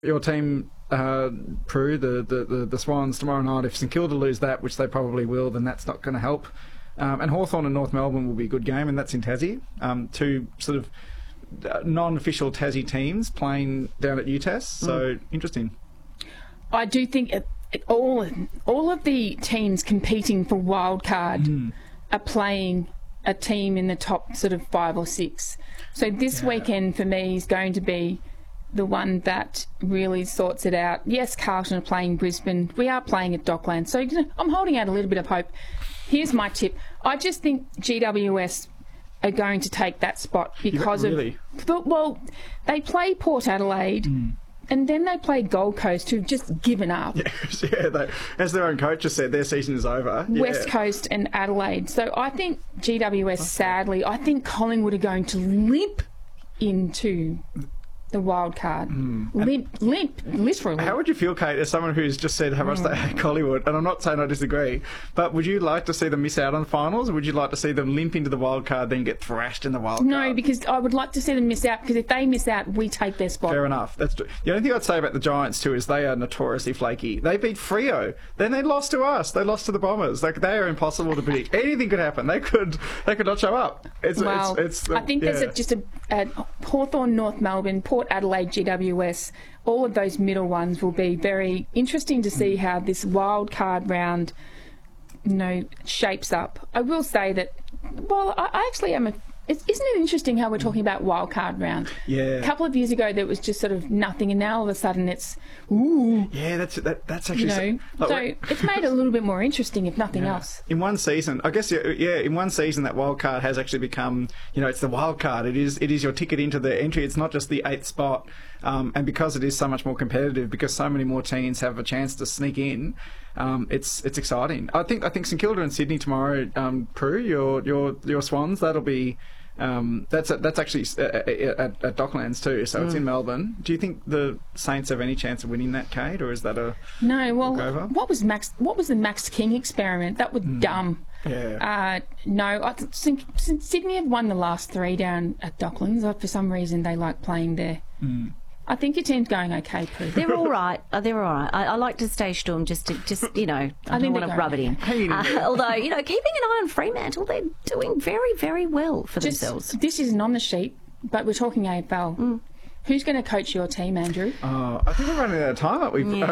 Your team, Prue, the Swans tomorrow night, if St Kilda lose that, which they probably will, then that's not going to help. And Hawthorn and North Melbourne will be a good game, and that's in Tassie. Two sort of non-official Tassie teams playing down at UTAS, so interesting. I do think all of the teams competing for wildcard are playing a team in the top sort of 5 or 6. So this weekend for me is going to be the one that really sorts it out. Yes, Carlton are playing Brisbane. We are playing at Docklands. So I'm holding out a little bit of hope. Here's my tip. I just think GWS are going to take that spot because well, they play Port Adelaide and then they play Gold Coast, who've just given up. As their own coach has said, their season is over. West Coast and Adelaide. So I think GWS, sadly, I think Collingwood are going to limp into the wild card. Limp, literally. How would you feel, Kate, as someone who's just said how much they hate Collingwood? And I'm not saying I disagree, but would you like to see them miss out on the finals, or would you like to see them limp into the wild card, then get thrashed in the wild card? No, because I would like to see them miss out, because if they miss out, we take their spot. Fair enough. That's true. The only thing I'd say about the Giants too is they are notoriously flaky. They beat Freo, then they lost to us. They lost to the Bombers. Like, they are impossible to predict. Anything could happen. They could not show up. I think there's just a Hawthorn, North Melbourne, Port Adelaide, GWS, all of those middle ones will be very interesting to see how this wild card round, shapes up. I will say that, I actually am isn't it interesting how we're talking about wild card round? Yeah. A couple of years ago there was just sort of nothing, and now all of a sudden it's ooh. Yeah, that's actually so it's made it a little bit more interesting, if nothing else. In one season, I guess, in one season that wild card has actually become, it's the wild card. It is your ticket into the entry. It's not just the 8th spot. And because it is so much more competitive, because so many more teams have a chance to sneak in, it's exciting. I think St Kilda and Sydney tomorrow, Prue, your Swans, that'll be that's actually at Docklands too, so it's in Melbourne. Do you think the Saints have any chance of winning that, Kate, or is that a no? Well, walkover? What was the Max King experiment? That was dumb. Yeah. No, I think Sydney have won the last 3 down at Docklands. For some reason, they like playing there. I think your team's going okay, Prue. They're all right. I like to stay Storm just I don't want to rub it in. Although, keeping an eye on Fremantle, they're doing very, very well for themselves. This isn't on the sheet, but we're talking AFL. Who's going to coach your team, Andrew? I think we're running out of time, aren't we? No,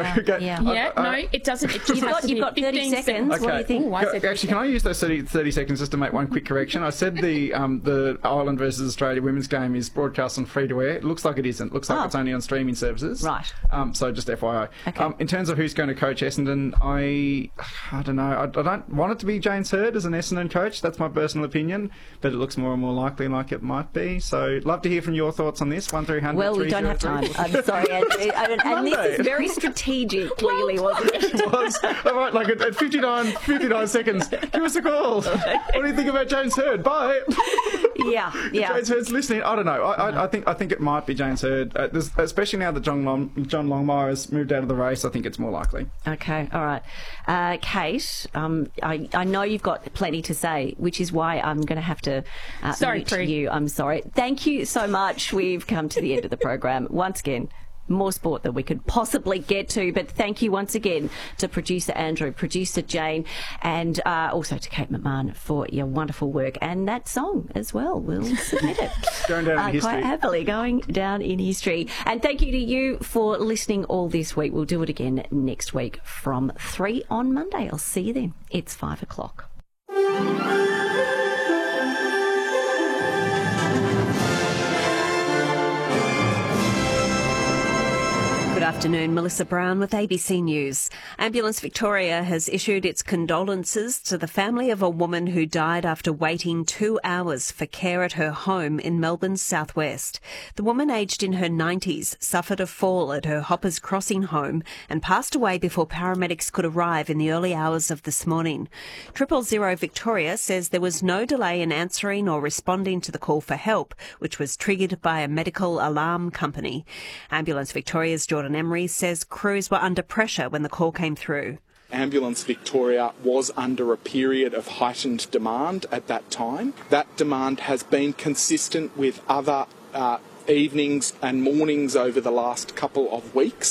it doesn't. It just you've got 30 seconds. Okay. What do you think? Actually, can I use those 30 seconds just to make one quick correction? I said the Ireland versus Australia women's game is broadcast on free-to-air. It looks like it isn't. It looks like it's only on streaming services. Right. So just FYI. Okay. In terms of who's going to coach Essendon, I don't know. I don't want it to be James Hird as an Essendon coach. That's my personal opinion. But it looks more and more likely like it might be. So love to hear from your thoughts on this. 1300. Well, we don't have time. I'm sorry, Andrew. And this is very strategic, clearly, wasn't it? It was. All right, like at 59 seconds, give us a call. What do you think about James Hird? Bye. Yeah. James Hird's listening. I don't know. I think it might be James Hird, especially now that John Longmire has moved out of the race. I think it's more likely. Okay, all right. Kate, I know you've got plenty to say, which is why I'm going to have to mute you. I'm sorry. Thank you so much. We've come to the end of the program. Once again, more sport than we could possibly get to, but thank you once again to producer Andrew, producer Jane, and also to Kate McMahon for your wonderful work, and that song as well. We'll submit it. Going down in history. Quite happily going down in history. And thank you to you for listening all this week. We'll do it again next week from 3 on Monday. I'll see you then. It's 5 o'clock. Good afternoon, Melissa Brown with ABC News. Ambulance Victoria has issued its condolences to the family of a woman who died after waiting 2 hours for care at her home in Melbourne's southwest. The woman, aged in her 90s, suffered a fall at her Hoppers Crossing home and passed away before paramedics could arrive in the early hours of this morning. 000 Victoria says there was no delay in answering or responding to the call for help, which was triggered by a medical alarm company. Ambulance Victoria's Jordan Emery says crews were under pressure when the call came through. Ambulance Victoria was under a period of heightened demand at that time. That demand has been consistent with other evenings and mornings over the last couple of weeks.